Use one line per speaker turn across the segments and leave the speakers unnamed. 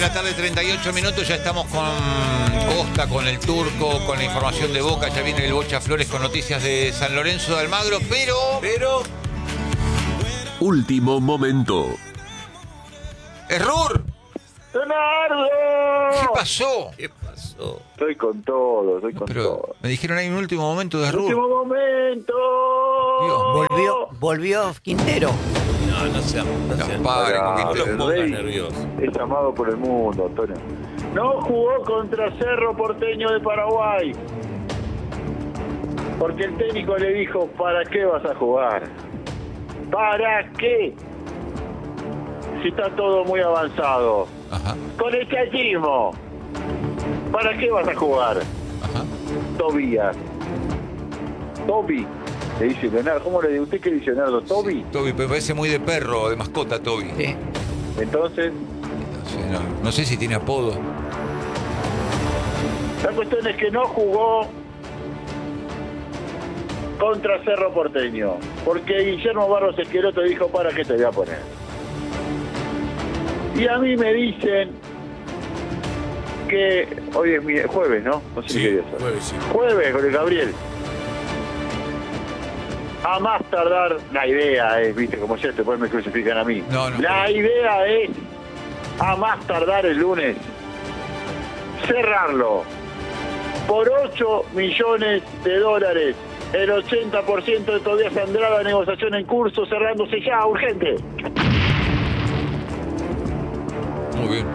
la tarde, 38 minutos. Ya estamos con Costa, con el Turco, con la información de Boca. Ya viene el Bocha Flores con noticias de San Lorenzo de Almagro. Pero...
Último momento.
¡Error!
¡Leonardo!
¿Qué pasó?
Estoy con todo, todo.
Me dijeron hay un último momento de error.
¡Último momento!
Volvió Quintero.
No pare, porque
el rey es amado por el mundo, Antonio. No jugó contra Cerro Porteño de Paraguay. Porque el técnico le dijo, ¿para qué vas a jugar? ¿Para qué? Si está todo muy avanzado.
Ajá.
Con el chachismo. ¿Para qué vas a jugar?
Ajá.
Toby. Le dice Leonardo. ¿Cómo le dice? ¿Usted qué dice, Leonardo? ¿Toby?
Sí, Toby, pero parece muy de perro, de mascota, Toby.
Sí.
Entonces,
No sé si tiene apodo.
la cuestión es que no jugó contra Cerro Porteño. Porque Guillermo Barros Esqueloto dijo, ¿para qué te voy a poner? Y a mí me dicen que hoy es jueves, ¿no? No sé qué día es.
Jueves, sí.
Jueves con el Gabriel. A más tardar, la idea es, viste, como ya después me crucifican a mí.
No.
La idea es, a más tardar el lunes, cerrarlo por $8 millones. El 80% de Tobias Andrada, negociación en curso, cerrándose ya, urgente.
Muy bien.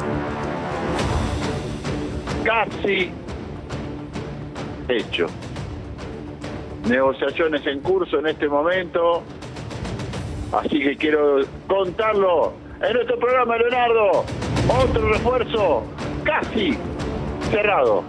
Casi hecho. Negociaciones en curso en este momento. Así que quiero contarlo en nuestro programa, Leonardo. Otro refuerzo casi cerrado.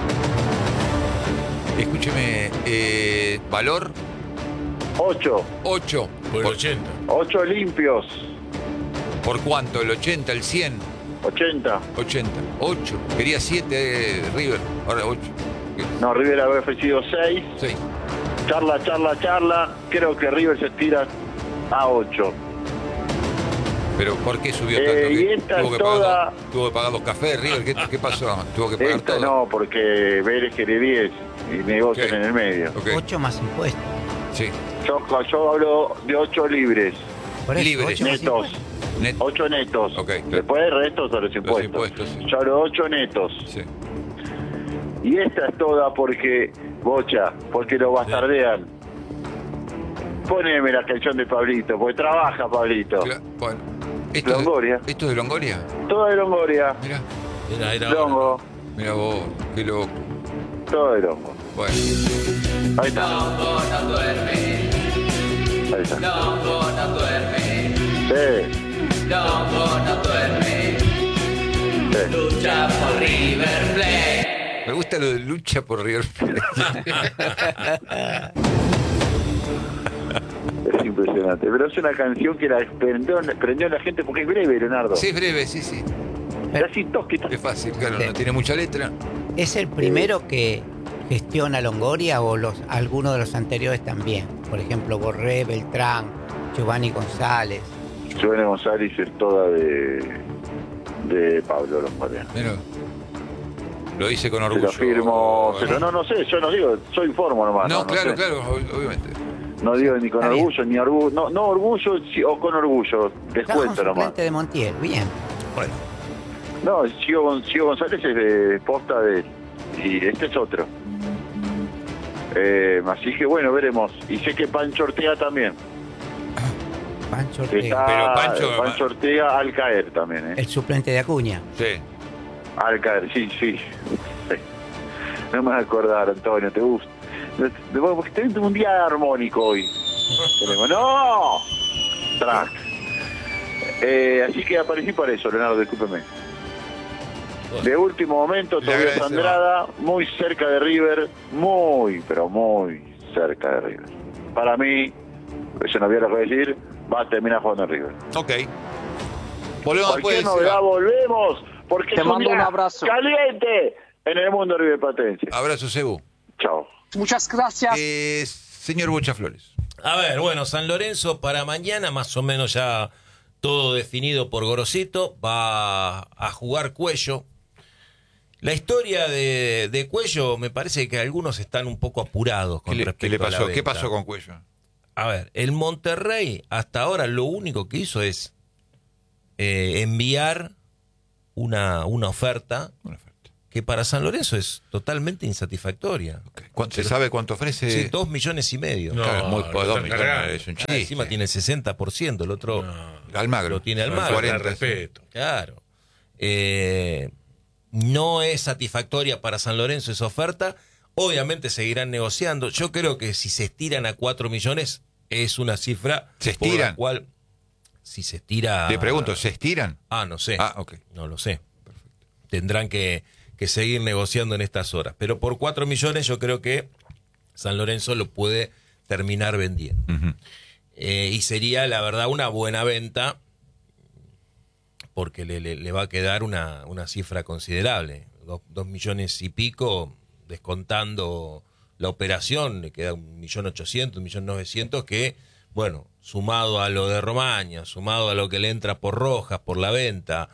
Escúcheme, valor
8.
8.
Por el 80.
8 limpios.
¿Por cuánto? ¿El 80, el 100?
80.
80. 8. Quería 7 River. Ahora 8.
No, River había ofrecido 6.
6.
Charla. Creo que River se estira a 8.
¿Pero por qué subió tanto?
Y esta
¿Tuvo,
es
que pagar
toda...
¿Tuvo que pagar los cafés, River? ¿Qué pasó? ¿Tuvo que pagar
Esta
todo?
no, porque Vélez quiere 10 y negocian
Ok.
en el medio.
Ok.
8 más impuestos.
Sí.
Yo hablo de 8 libres,
Por eso,
Libres.
8 más
netos.
impuestos.
8 netos.
Ok, claro.
Después de restos a los impuestos.
impuestos, sí.
Yo hablo de 8 netos.
Sí.
Y esta es toda porque, Bocha, porque lo bastardean. Poneme la canción de Pablito, porque trabaja Pablito.
Bueno.
Longoria.
¿Esto es de Longoria?
Todo de Longoria.
Mirá.
Era
Longo.
Mirá vos, qué loco.
Todo de Longo.
Bueno.
Ahí está.
Longo no duerme,
Ahí está.
Longo no duerme,
Sí.
Longo no duerme,
Sí.
lucha por River Plate.
Me gusta lo de lucha por River Plate.
Es impresionante. Pero es una canción que la prendió en la gente porque es breve, Leonardo.
Sí, es breve, sí.
Es así, tosquita.
Es fácil, claro,
Sí.
no tiene mucha letra.
¿Es el primero que gestiona Longoria o algunos de los anteriores también? Por ejemplo, Borré, Beltrán, Giovanni González.
Giovanni González es toda de Pablo Longoria.
Mira. Lo dice con
Se
orgullo.
lo firmo. No sé, yo no digo, yo informo nomás.
No, claro,
sé.
claro, obviamente.
No digo ni con
Está bien.
orgullo, ni orgullo. No orgullo o con orgullo. Les
Trajo un
cuento nomás.
suplente de Montiel, bien.
Bueno.
No, Gio González es de posta de él. Y este es otro. Así que bueno, veremos. Y sé que Pancho Ortega también.
Pancho
Que
Ortega,
está Pancho Ortega al caer también,
el suplente de Acuña.
Sí.
Al caer, sí. No me vas a acordar, Antonio, te gusta. Porque tenés un día armónico hoy. Tenemos, ¡no! Track. Así que aparecí por eso, Leonardo, discúlpeme. De último momento,
Le
Tobias
agradecemos.
Andrada, muy cerca de River, pero muy cerca de River. Para mí, eso no había lo que decir, va a terminar jugando en River.
Ok. Volvemos
Cualquier
después.
novedad, volvemos, porque
Te
es
mando un
día
abrazo.
caliente en el mundo River Platense.
Abrazo, Cebu.
Chao.
Muchas gracias.
Señor Bocha Flores.
A ver, bueno, San Lorenzo para mañana más o menos ya
todo definido por Gorosito, va a jugar Cuello. La historia de Cuello, me parece que algunos están un poco apurados con respecto
¿Qué le pasó?
a la
¿Qué
venta.
pasó con Cuello?
A ver, el Monterrey hasta ahora lo único que hizo es enviar una oferta
Una oferta.
que para San Lorenzo es totalmente insatisfactoria.
¿Se sabe cuánto ofrece?
Sí, 2,5 millones.
No,
Claro, muy
lo
poco,
están
2
cargando.
millones, es un
Ah,
chiste.
encima tiene el 60%, el otro
Almagro.
lo tiene
Falta
Almagro.
de
40,
respeto.
Claro. No es satisfactoria para San Lorenzo esa oferta. Obviamente seguirán negociando. Yo creo que si se estiran a 4 millones es una cifra
¿Se
por la
estiran?
cual, si se estira...
Te pregunto, ¿se estiran?
No sé.
Ok.
No lo sé. Tendrán que seguir negociando en estas horas. Pero por 4 millones yo creo que San Lorenzo lo puede terminar vendiendo.
Ujú.
Y sería, la verdad, una buena venta porque le va a quedar una cifra considerable. 2 millones y pico, descontando la operación, le queda 1.800.000, 1.900.000, que, bueno, sumado a lo de Romaña, sumado a lo que le entra por Rojas, por la venta,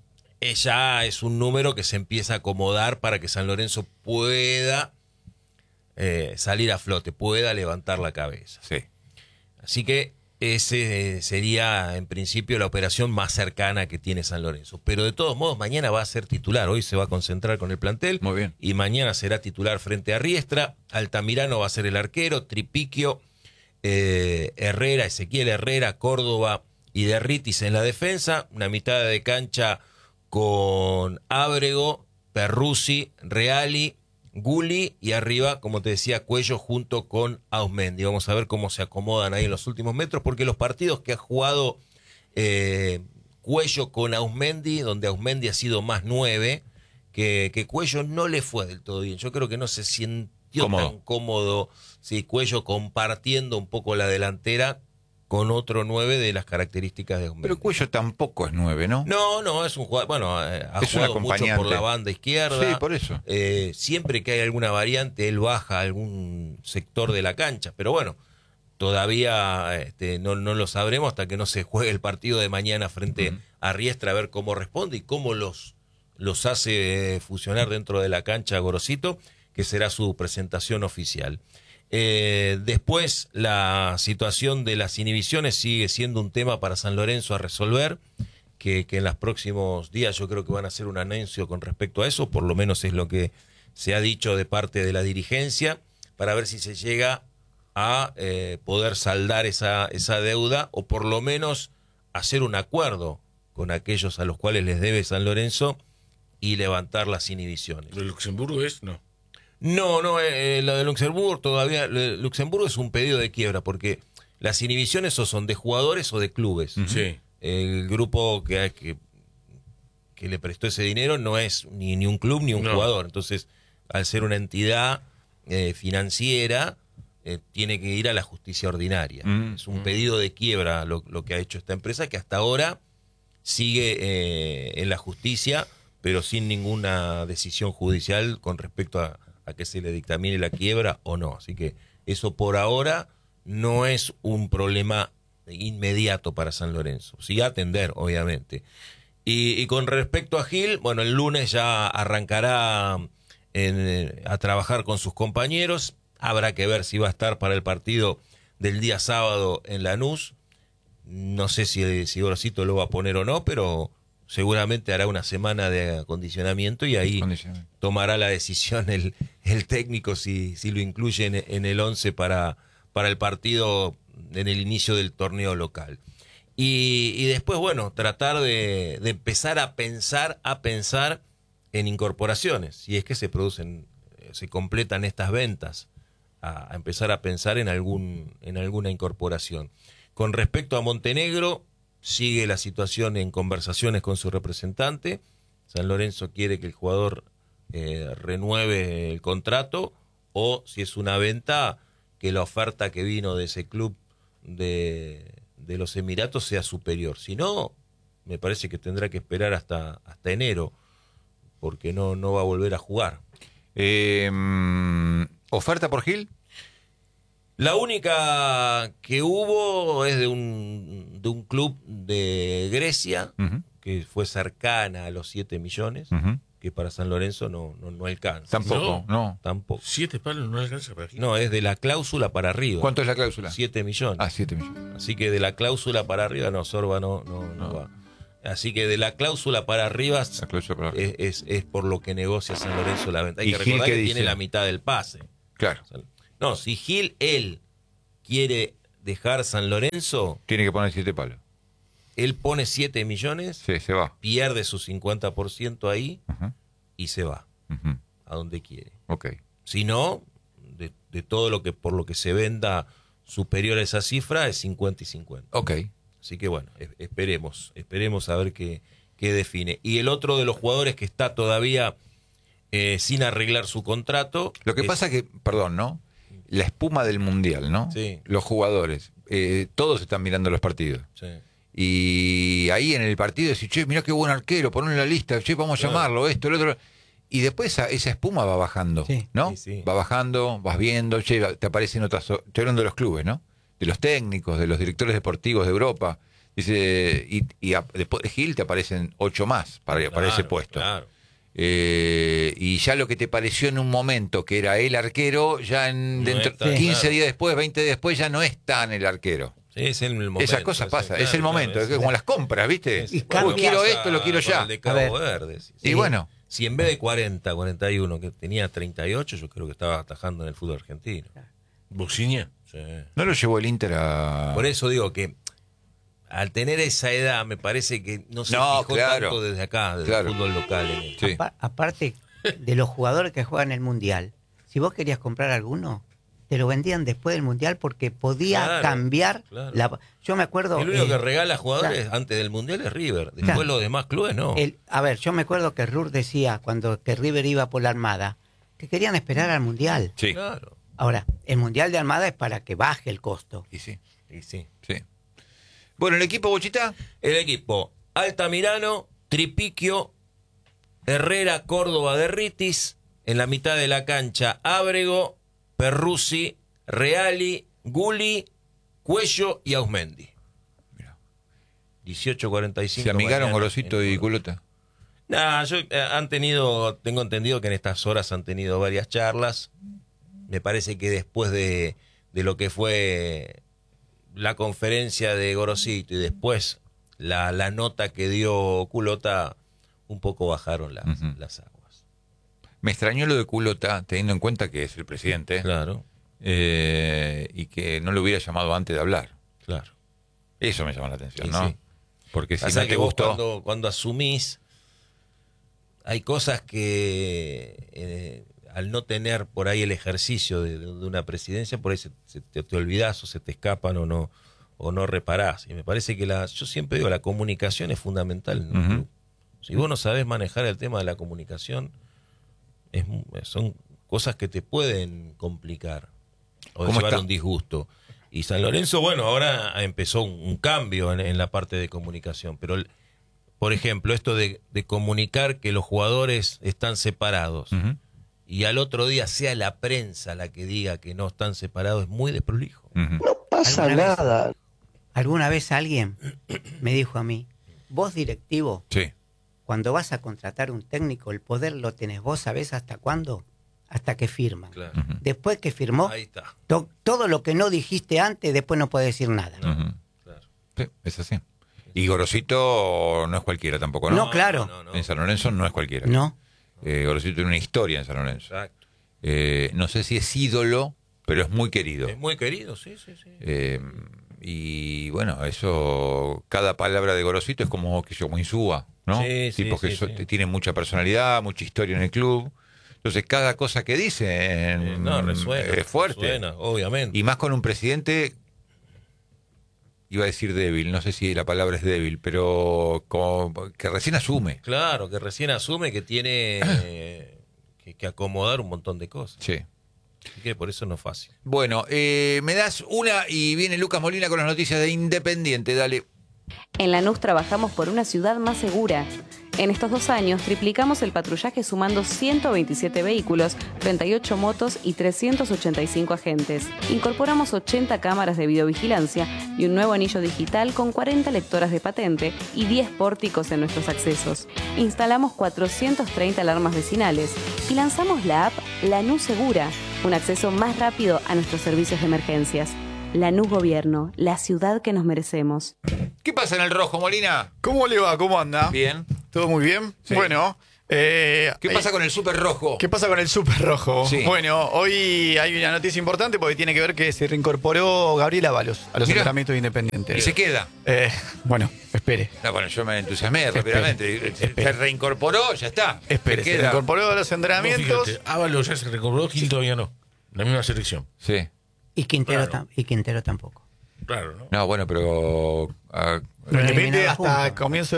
ya es un número que se empieza a acomodar para que San Lorenzo pueda salir a flote, pueda levantar la cabeza.
Sí.
Así que ese sería en principio la operación más cercana que tiene San Lorenzo. Pero de todos modos mañana va a ser titular, hoy se va a concentrar con el plantel.
Muy bien.
Y mañana será titular frente a Riestra, Altamirano va a ser el arquero, Tripiquio, Herrera, Ezequiel Herrera, Córdoba y Derritis en la defensa, una mitad de cancha con Ábrego, Perruzzi, Reali, Gulli y arriba, como te decía, Cuello junto con Ausmendi. Vamos a ver cómo se acomodan ahí en los últimos metros, porque los partidos que ha jugado Cuello con Ausmendi, donde Ausmendi ha sido más 9, que Cuello no le fue del todo bien. Yo creo que no se sintió tan cómodo, sí, Cuello compartiendo un poco la delantera con otro 9 de las características de Ausmendi.
Pero Cuello tampoco es 9, ¿no?
No, es un jugador, bueno, ha
Es un
jugado mucho por
acompañante.
la banda izquierda.
Sí, por eso.
Siempre que hay alguna variante, él baja a algún sector de la cancha, pero bueno, todavía no lo sabremos hasta que no se juegue el partido de mañana frente a Riestra, a ver cómo responde y cómo los hace fusionar dentro de la cancha Gorosito, que será su presentación oficial. Después la situación de las inhibiciones sigue siendo un tema para San Lorenzo a resolver, que en los próximos días yo creo que van a hacer un anuncio con respecto a eso, por lo menos es lo que se ha dicho de parte de la dirigencia, para ver si se llega a poder saldar esa deuda o por lo menos hacer un acuerdo con aquellos a los cuales les debe San Lorenzo y levantar las inhibiciones.
¿De Luxemburgo es? No.
No, lo de Luxemburgo todavía, Luxemburgo es un pedido de quiebra porque las inhibiciones o son de jugadores o de clubes.
Sí.
El grupo que le prestó ese dinero no es ni un club ni un jugador. Entonces, al ser una entidad financiera, tiene que ir a la justicia ordinaria. Es un pedido de quiebra lo que ha hecho esta empresa, que hasta ahora sigue en la justicia, pero sin ninguna decisión judicial con respecto a que se le dictamine la quiebra o no. Así que eso por ahora no es un problema inmediato para San Lorenzo. Sí atender, obviamente. Y con respecto a Gil, bueno, el lunes ya arrancará a trabajar con sus compañeros. Habrá que ver si va a estar para el partido del día sábado en Lanús. No sé si Gorosito lo va a poner o no, pero seguramente hará una semana de acondicionamiento y ahí tomará la decisión el técnico si lo incluye en el 11 para el partido en el inicio del torneo local. Y después, bueno, tratar de empezar a pensar en incorporaciones, si es que se producen, se completan estas ventas, a empezar a pensar en alguna incorporación. Con respecto a Montenegro, sigue la situación en conversaciones con su representante. San Lorenzo quiere que el jugador renueve el contrato, o si es una venta, que la oferta que vino de ese club de los Emiratos sea superior. Si no, me parece que tendrá que esperar hasta enero, porque no va a volver a jugar.
¿Oferta por Gil?
La única que hubo es de un de un club de Grecia
Ujú.
que fue cercana a los 7 millones,
Ujú.
que para San Lorenzo no alcanza.
Tampoco, no.
Tampoco.
7 palos no alcanza para aquí.
No, es de la cláusula para arriba.
¿Cuánto es la cláusula?
7 millones.
Ah, 7 millones.
Así que de la cláusula para arriba, no, Sorba no va. Así que de la cláusula para arriba
La cláusula para arriba.
es por lo que negocia San Lorenzo la venta. Hay
¿Y
que
Gil
recordar
qué
que
dice?
tiene la mitad del pase.
Claro.
No, si Gil, él, quiere dejar San Lorenzo,
Tiene que poner 7 palos.
él pone 7 millones,
Sí, se va.
pierde su 50% ahí
Ujú.
y se va
Ujú.
a donde quiere.
Ok.
Si no, de todo lo que por lo que se venda superior a esa cifra es 50 y 50.
Ok.
Así que bueno, esperemos a ver qué define. Y el otro de los jugadores que está todavía sin arreglar su contrato.
Lo que pasa que, perdón, ¿no? La espuma del Mundial, ¿no?
Sí.
Los jugadores, todos están mirando los partidos.
Sí.
Y ahí en el partido decís, che, mirá qué buen arquero, ponlo en la lista, che, vamos a
Claro.
llamarlo, esto, lo otro. Y después esa espuma va bajando,
Sí.
¿no?
Sí, sí.
Va bajando, vas viendo, che, te aparecen otras... Estoy hablando de los clubes, ¿no? De los técnicos, de los directores deportivos de Europa. Dice, después de Gil te aparecen 8 más para ese
Claro,
puesto.
Claro.
Y ya lo que te pareció en un momento que era el arquero, ya
No
dentro,
está,
15
claro.
días después, 20 días después, ya no es tan el arquero.
Sí, es el momento.
Esas cosas pasan,
claro,
es el momento,
claro,
es como las compras, ¿viste?
Y
Uy,
cambia.
quiero
pasa
esto, lo quiero
con
ya.
el de Cabo
A ver.
Verde. Sí.
Y bueno,
Si en vez de 40, 41, que tenía 38, yo creo que estaba atajando en el fútbol argentino.
Boxiña.
Sí.
no lo llevó el Inter a...
Por eso digo que al tener esa edad, me parece que no se
No,
fijó
claro.
tanto desde acá, desde
Claro.
el fútbol local. En él.
Sí.
Aparte de los jugadores que juegan el Mundial, si vos querías comprar alguno, te lo vendían después del Mundial porque podía
Claro,
cambiar
claro.
la... Yo me acuerdo...
El único que regala jugadores
claro.
antes del Mundial es River. Después
Claro.
los demás clubes no.
A ver, yo me acuerdo que Rur decía cuando que River iba por la Armada que querían esperar al Mundial.
Sí.
Claro.
Ahora, el Mundial de Armada es para que baje el costo.
Y sí,
Y sí.
sí. Bueno, el equipo Bochita,
El equipo: Altamirano, Tripiquio, Herrera, Córdoba, Derritis. En la mitad de la cancha, Ábrego, Perruzzi, Reali, Guli, Cuello y Ausmendi.
Mirá.
18:45.
se amigaron
mañana
Gorosito
en
y
Córdoba.
Culota.
Nah, tengo entendido que en estas horas han tenido varias charlas. Me parece que después de lo que fue la conferencia de Gorosito y después la nota que dio Culota, un poco bajaron
Ujú.
las aguas.
Me extrañó lo de Culota, teniendo en cuenta que es el presidente,
Claro,
y que no lo hubiera llamado antes de hablar.
claro.
Eso me llama la atención,
Sí,
¿no?
sí.
Porque si
Pasa
no
que
te
vos
gustó...
cuando asumís, hay cosas que al no tener por ahí el ejercicio de una presidencia, por ahí te olvidás o se te escapan o no reparás. Y me parece que yo siempre digo, la comunicación es fundamental en un
Ujú.
club. Si vos no sabés manejar el tema de la comunicación, son cosas que te pueden complicar o
¿Cómo
llevar
está?
un disgusto. Y San Lorenzo, bueno, ahora empezó un cambio en la parte de comunicación, pero por ejemplo, esto de comunicar que los jugadores están separados
Ujú.
y al otro día sea la prensa la que diga que no están separados es muy desprolijo.
Ujú.
Alguna vez alguien me dijo a mí, vos directivo,
Sí.
cuando vas a contratar un técnico, el poder lo tenés vos, ¿sabés hasta cuándo? Hasta que firman.
Claro.
Después que firmó,
Ahí está.
todo lo que no dijiste antes, después no puedes decir nada.
Ujú.
Claro.
Sí, es así. Y Gorosito no es cualquiera tampoco, ¿no?
No, claro.
No.
En San Lorenzo no es cualquiera.
¿No?
Gorosito tiene una historia en San Lorenzo.
Exacto.
No sé si es ídolo, pero es muy querido.
Es muy querido, sí.
Y bueno, eso, cada palabra de Gorosito es como Insúa, ¿no?
Sí, sí,
Tipos que
sí, sí.
tienen mucha personalidad, mucha historia en el club. Entonces, cada cosa que dicen
No, resuena.
es fuerte.
Resuena, obviamente.
Y más con un presidente, iba a decir débil, no sé si la palabra es débil, pero que recién asume.
Claro, que recién asume que tiene que acomodar un montón de cosas.
Sí.
Así que por eso no es fácil.
Bueno, me das una y viene Lucas Molina con las noticias de Independiente. Dale.
En Lanús trabajamos por una ciudad más segura. En estos 2 años triplicamos el patrullaje sumando 127 vehículos, 38 motos y 385 agentes. Incorporamos 80 cámaras de videovigilancia y un nuevo anillo digital con 40 lectoras de patente y 10 pórticos en nuestros accesos. Instalamos 430 alarmas vecinales y lanzamos la app Lanús Segura, un acceso más rápido a nuestros servicios de emergencias. Lanús Gobierno, la ciudad que nos merecemos.
¿Qué pasa en el rojo, Molina?
¿Cómo le va? ¿Cómo anda?
Bien.
¿Todo muy bien?
Sí.
Bueno.
¿Qué pasa con el súper rojo?
¿Qué pasa con el Super Rojo?
Sí.
Bueno, hoy hay una noticia importante porque tiene que ver que se reincorporó Gabriel Ábalos a los
Mirá.
entrenamientos independientes.
Y se queda.
Bueno, espere.
No, bueno, yo me entusiasmé rápidamente. Se
espere.
reincorporó, ya está.
Espere, se reincorporó a los
No,
entrenamientos.
fíjate, Ábalos ya se recuperó, Gil todavía no. La misma selección.
Sí.
Y Quintero,
Claro.
y Quintero tampoco.
Claro, ¿no?
No, bueno, pero...
Lo Independiente
eliminaron
hasta
juntos.
comienzo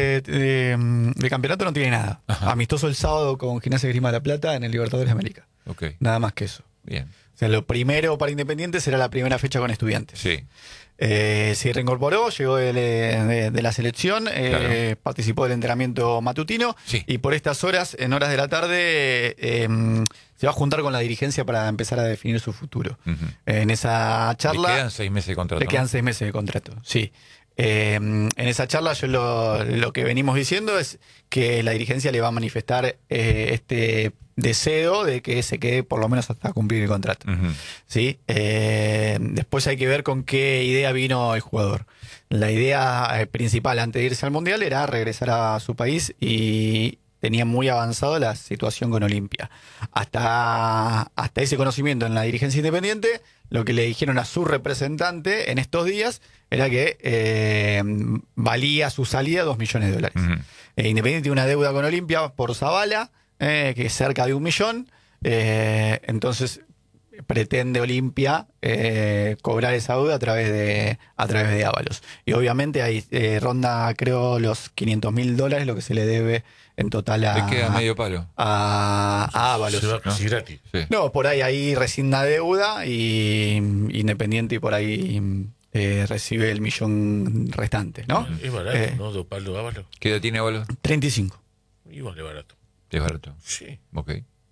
de campeonato no tiene nada.
Ajá.
Amistoso el sábado con Gimnasia Grima de la Plata en el Libertadores de América.
ok,
Nada más que eso.
bien.
O sea, lo primero para Independiente será la primera fecha con Estudiantes.
Sí.
Se reincorporó, llegó de la selección,
Claro.
participó del entrenamiento matutino
Sí.
y por estas horas, en horas de la tarde, se va a juntar con la dirigencia para empezar a definir su futuro.
Ujú.
En esa
Le
charla...
quedan 6 meses de contrato.
Le
¿no?
quedan 6 meses de contrato, sí. En esa charla yo lo que venimos diciendo es que la dirigencia le va a manifestar este deseo de que se quede por lo menos hasta cumplir el contrato.
Ujú.
¿Sí? Después hay que ver con qué idea vino el jugador. La idea principal antes de irse al Mundial era regresar a su país y tenía muy avanzado la situación con Olimpia. Hasta ese conocimiento en la dirigencia independiente, lo que le dijeron a su representante en estos días era que valía su salida $2 millones.
Ujú.
Independiente tiene una deuda con Olimpia por Zavala, que es cerca de $1 millón. Entonces pretende Olimpia cobrar esa deuda a través de Ábalos. Y obviamente ahí ronda, creo, los $500.000 lo que se le debe en total
Le queda medio palo.
a Ábalos.
Se va casi gratis.
Sí.
No, por ahí rescinda deuda y Independiente y por ahí recibe el millón restante, ¿no?
Es barato,
Eh.
¿no? 2 palos Ábalos.
¿Qué edad tiene, Bolo?
35.
Igual de barato.
Es barato.
Sí.
Ok.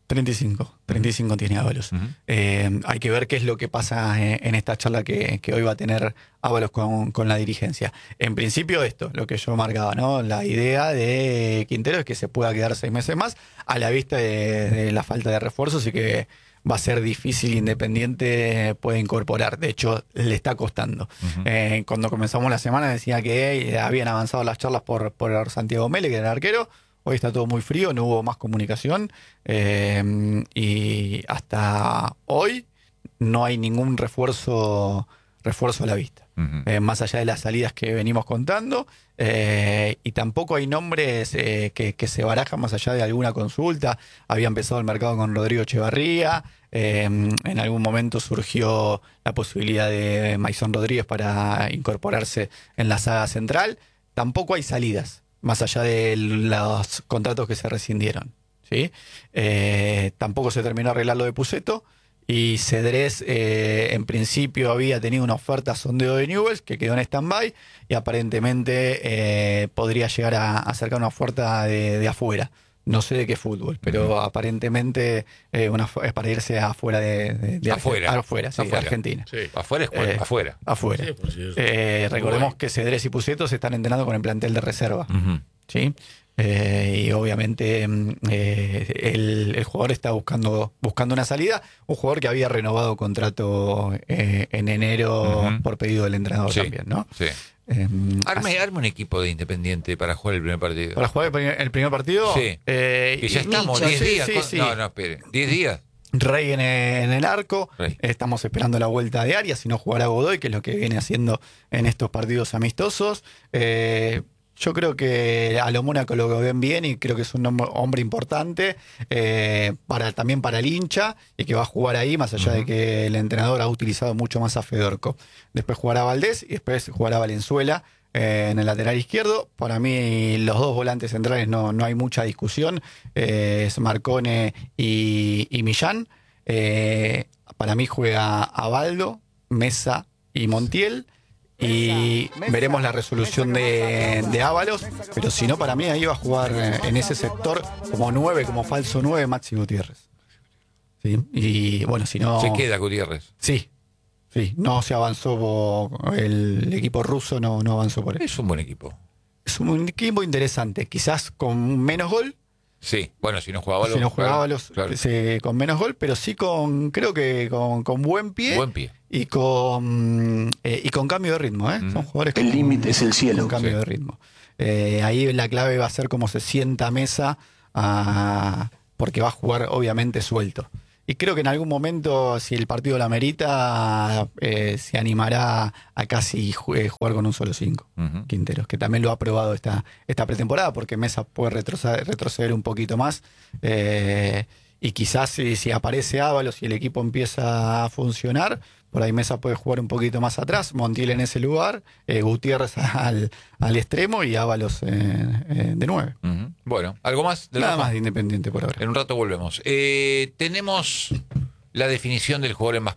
35 tiene Ábalos.
Ujú.
Hay que ver qué es lo que pasa en esta charla que hoy va a tener Ábalos con la dirigencia. En principio esto, lo que yo marcaba, ¿no? La idea de Quintero es que se pueda quedar 6 meses más a la vista de la falta de refuerzos y que va a ser difícil Independiente puede incorporar. De hecho, le está costando.
Ujú.
Cuando comenzamos la semana decía que habían avanzado las charlas por Santiago Mele, que era el arquero. Hoy está todo muy frío, no hubo más comunicación y hasta hoy no hay ningún refuerzo a la vista.
Ujú.
Más allá de las salidas que venimos contando y tampoco hay nombres que se barajan más allá de alguna consulta. Había empezado el mercado con Rodrigo Echevarría, en algún momento surgió la posibilidad de Maison Rodríguez para incorporarse en la saga central. Tampoco hay salidas más allá de los contratos que se rescindieron, ¿sí? Tampoco se terminó de arreglar lo de Puceto y Cedrés en principio había tenido una oferta sondeo de Newell's que quedó en stand-by y aparentemente podría llegar a acercar una oferta de afuera. No sé de qué fútbol, pero aparentemente es para irse afuera de
Afuera.
afuera, sí,
Afuera.
Argentina.
Sí.
Afuera es cual- afuera.
Afuera.
Sí, por cierto.
Recordemos que Cedrés y Puceto se están entrenando con el plantel de reserva.
Ujú.
¿Sí? Y obviamente el jugador está buscando una salida. Un jugador que había renovado contrato en enero
Ujú.
por pedido del entrenador
Sí.
también, ¿no?
Sí. Arme un equipo de Independiente para jugar el primer partido.
Para jugar el primer partido.
Sí. Que ya estamos,
Nicho,
10
sí,
días.
sí, sí.
No, espere. 10 días.
Rey en el arco.
Rey.
Estamos esperando la vuelta de Arias, si no jugará Godoy, que es lo que viene haciendo en estos partidos amistosos. Yo creo que a lo Mónaco lo ven bien y creo que es un hombre importante también para el hincha y que va a jugar ahí, más allá de que el entrenador ha utilizado mucho más a Fedorco. Después jugará Valdés y después jugará Valenzuela en el lateral izquierdo. Para mí los dos volantes centrales no hay mucha discusión, es Marcone y Millán. Para mí juega Abaldo, Mesa y Montiel. y veremos la resolución de Ábalos, pero si no, para mí ahí va a jugar en ese sector como 9, como falso 9, Maxi Gutiérrez. ¿Sí? Y bueno, si no...
Se queda Gutiérrez.
Sí, no se avanzó, el equipo ruso no avanzó por eso.
Es un buen equipo.
Es un equipo interesante, quizás con menos gol.
Sí, bueno, si no jugaba
Si no jugaba con menos gol, pero sí creo que con buen pie.
Buen pie.
Y con cambio de ritmo, ¿eh? Son jugadores
El límite es el cielo.
con cambio de ritmo. Ahí la clave va a ser cómo se sienta Mesa, porque va a jugar obviamente suelto. Y creo que en algún momento, si el partido lo amerita, se animará a casi jugar con un solo 5. Quinteros, que también lo ha probado esta pretemporada, porque Mesa puede retroceder un poquito más. Y quizás si aparece Ábalos y el equipo empieza a funcionar, por ahí Mesa puede jugar un poquito más atrás, Montiel en ese lugar, Gutiérrez al extremo y Ábalos de 9.
Bueno, ¿algo más?
Nada más de Independiente por ahora.
En un rato volvemos. Tenemos la definición del jugador enmascarado.